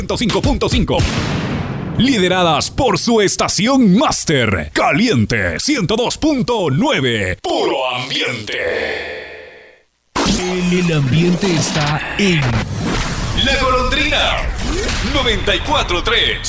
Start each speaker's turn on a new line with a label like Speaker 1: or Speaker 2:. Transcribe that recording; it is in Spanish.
Speaker 1: 105.5. Lideradas por su estación máster, Caliente 102.9. Puro ambiente.
Speaker 2: El ambiente está en
Speaker 1: La Golondrina 94.3.